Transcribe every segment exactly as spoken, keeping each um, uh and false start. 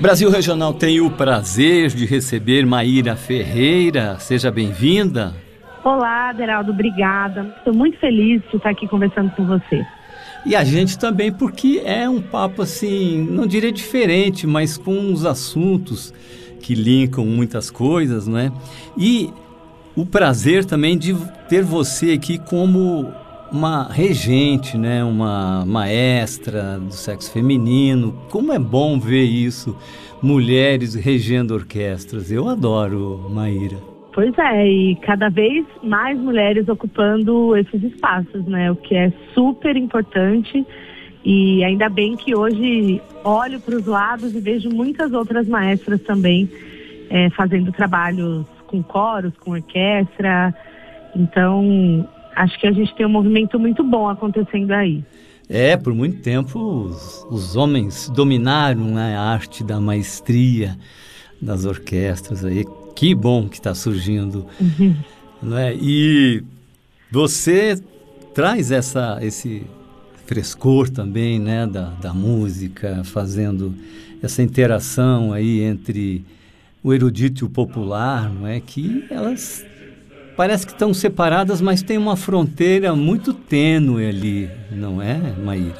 Brasil Regional tem o prazer de receber Maíra Ferreira. Seja bem-vinda. Olá, Aderaldo, obrigada. Estou muito feliz de estar aqui conversando com você. E a gente também, porque é um papo assim, não diria diferente, mas com uns assuntos que linkam muitas coisas, não é? E o prazer também de ter você aqui como uma regente, né? Uma maestra do sexo feminino. Como é bom ver isso, mulheres regendo orquestras. Eu adoro, Maíra. Pois é, e cada vez mais mulheres ocupando esses espaços, né? O que é super importante. E ainda bem que hoje olho para os lados e vejo muitas outras maestras também é, fazendo trabalhos com coros, com orquestra. Então, acho que a gente tem um movimento muito bom acontecendo aí. É, por muito tempo os, os homens dominaram, né, a arte da maestria das orquestras aí. Que bom que está surgindo, uhum. Não é? E você traz essa, esse frescor também, né, da, da música, fazendo essa interação aí entre o erudito e o popular, não é? Que elas parece que estão separadas, mas tem uma fronteira muito tênue ali, não é, Maíra?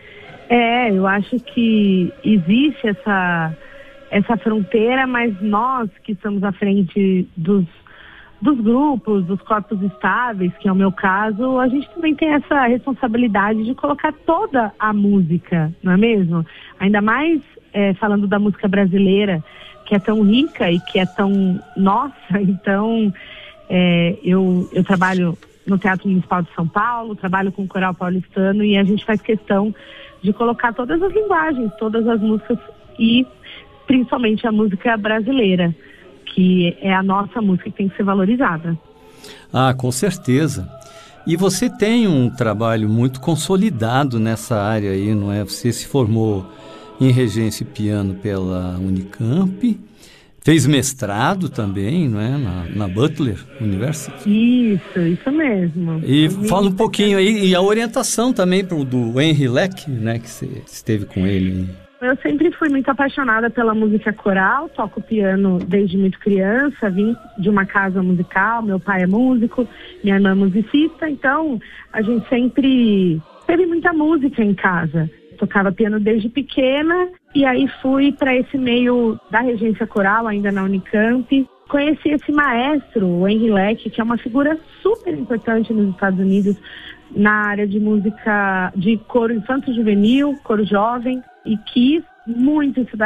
É, eu acho que existe essa... essa fronteira, mas nós que estamos à frente dos, dos grupos, dos corpos estáveis, que é o meu caso, a gente também tem essa responsabilidade de colocar toda a música, não é mesmo? Ainda mais é, falando da música brasileira, que é tão rica e que é tão nossa. Então, é, eu, eu trabalho no Teatro Municipal de São Paulo, trabalho com o Coral Paulistano e a gente faz questão de colocar todas as linguagens, todas as músicas e principalmente a música brasileira, que é a nossa música que tem que ser valorizada. Ah, com certeza. E você tem um trabalho muito consolidado nessa área aí, não é? Você se formou em regência e piano pela Unicamp, fez mestrado também, não é? Na, na Butler University. Isso, isso mesmo. E fala um pouquinho aí, e a orientação também pro, do Henry Leck, né? Que você esteve com ele aí. Eu sempre fui muito apaixonada pela música coral, toco piano desde muito criança, vim de uma casa musical, meu pai é músico, minha irmã é musicista, então a gente sempre teve muita música em casa. Tocava piano desde pequena e aí fui para esse meio da regência coral, ainda na Unicamp. Conheci esse maestro, o Henry Leck, que é uma figura super importante nos Estados Unidos na área de música de coro infanto-juvenil, coro jovem, e quis muito estudar